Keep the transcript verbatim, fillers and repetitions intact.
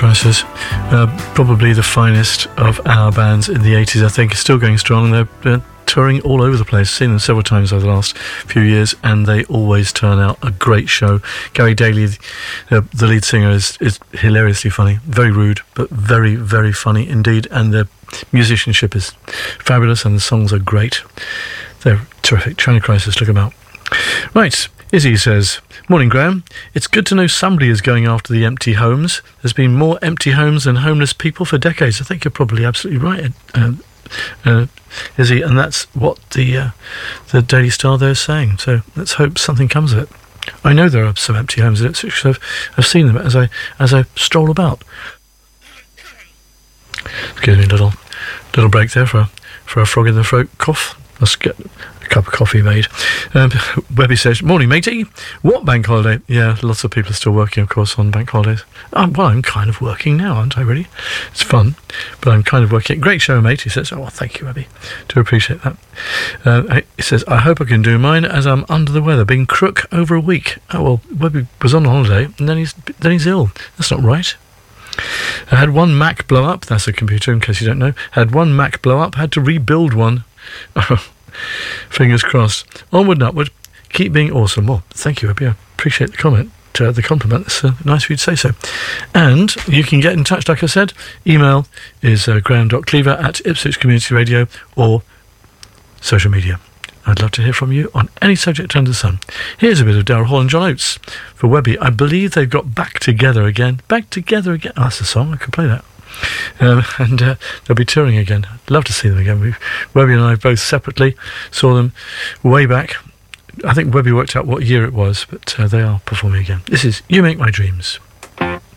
Crisis, uh, probably the finest of our bands in the eighties, I think, is still going strong. They're, they're touring all over the place. Seen them several times over the last few years, and they always turn out a great show. Gary Daly, uh, the lead singer, is, is hilariously funny, very rude, but very, very funny indeed, and the musicianship is fabulous, and the songs are great. They're terrific. China Crisis, look them out. Right, Izzy says, morning Graham, it's good to know somebody is going after the empty homes. There's been more empty homes than homeless people for decades. I think you're probably absolutely right, uh, uh, Izzy, and that's what the uh, the Daily Star there is saying. So let's hope something comes of it. I know there are some empty homes in Ipswich, so I've, I've seen them as I as I stroll about. Excuse me, little little break there for for a frog in the throat cough. Let's get a cup of coffee made. Um, Webby says, morning matey. What bank holiday? Yeah, lots of people are still working, of course, on bank holidays. Um, well, I'm kind of working now, aren't I, really? It's fun, but I'm kind of working. Great show, mate, he says. Oh, well, thank you, Webby. Do appreciate that. Uh, he says, I hope I can do mine as I'm under the weather, being crook over a week. Oh, well, Webby was on holiday, and then he's then he's ill. That's not right. I had one Mac blow up. That's a computer, in case you don't know. Had one Mac blow up, had to rebuild one. Fingers crossed. Onward and upward. Keep being awesome. Well, thank you, Webby. I appreciate the comment, uh, the compliment. It's uh, nice of you to say so. And you can get in touch, like I said. Email is uh, graham dot cleaver at Ipswich Community Radio, or social media. I'd love to hear from you on any subject under the sun. Here's a bit of Daryl Hall and John Oates for Webby. I believe they've got Back Together again. Back Together again. Oh, that's a song. I could play that. Um, and uh, they'll be touring again. I'd love to see them again. We've, Webby and I both separately saw them way back. I think Webby worked out what year it was, but uh, they are performing again. This is You Make My Dreams.